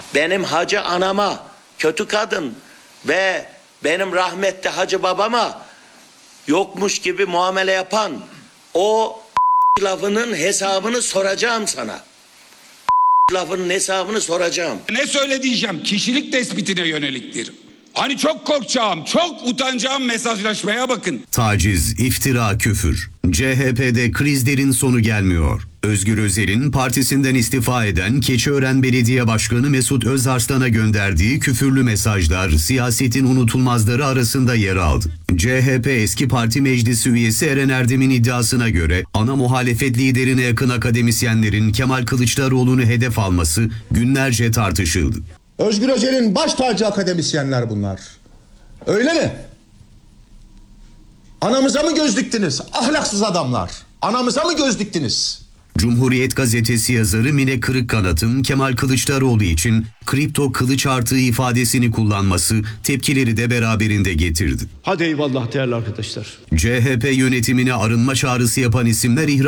benim hacı anama, kötü kadın ve benim rahmetli hacı babama yokmuş gibi muamele yapan o lafının hesabını soracağım sana. Lafının hesabını soracağım. Ne söylediğim kişilik tespitine yöneliktir. Hani çok korkacağım, çok utanacağım mesajlaşmaya bakın. Taciz, iftira, küfür. CHP'de krizlerin sonu gelmiyor. Özgür Özel'in partisinden istifa eden Keçiören Belediye Başkanı Mesut Özarslan'a gönderdiği küfürlü mesajlar siyasetin unutulmazları arasında yer aldı. CHP eski parti meclisi üyesi Eren Erdem'in iddiasına göre ana muhalefet liderine yakın akademisyenlerin Kemal Kılıçdaroğlu'nu hedef alması günlerce tartışıldı. Özgür Özel'in baş tacı akademisyenler bunlar. Öyle mi? Anamıza mı göz diktiniz? Ahlaksız adamlar. Anamıza mı göz diktiniz? Cumhuriyet gazetesi yazarı Mine Kırıkkanat'ın Kemal Kılıçdaroğlu için kripto kılıç artığı ifadesini kullanması tepkileri de beraberinde getirdi. Hadi eyvallah değerli arkadaşlar. CHP yönetimine arınma çağrısı yapan isimler